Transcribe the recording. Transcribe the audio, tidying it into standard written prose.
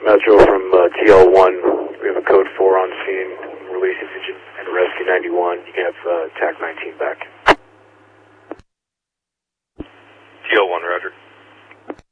Metro from TL1. We have a code 4 on scene. Release engine and rescue 91. You can have TAC 19 back.